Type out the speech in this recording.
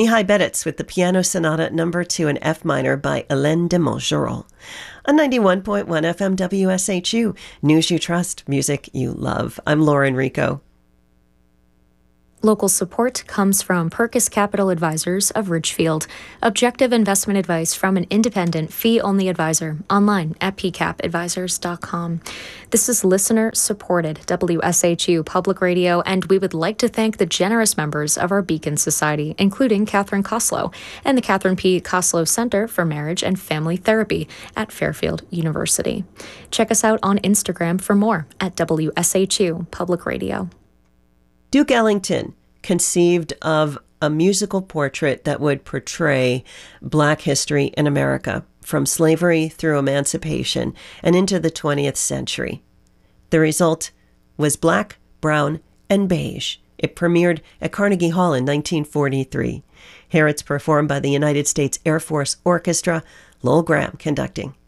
Mihai Beditz with the Piano Sonata No. 2 in F minor by Hélène de Montgeron. On 91.1 FM WSHU, News you trust, music you love. I'm Lauren Rico. Local support comes from Perkus Capital Advisors of Ridgefield. Objective investment advice from an independent, fee-only advisor. Online at pcapadvisors.com. This is listener-supported WSHU Public Radio, and we would like to thank the generous members of our Beacon Society, including Catherine Koslow and the Catherine P. Koslow Center for Marriage and Family Therapy at Fairfield University. Check us out on Instagram for more at WSHU Public Radio. Duke Ellington conceived of a musical portrait that would portray Black history in America from slavery through emancipation and into the 20th century. The result was Black, Brown, and Beige. It premiered at Carnegie Hall in 1943. Here it's performed by the United States Air Force Orchestra, Lowell Graham conducting.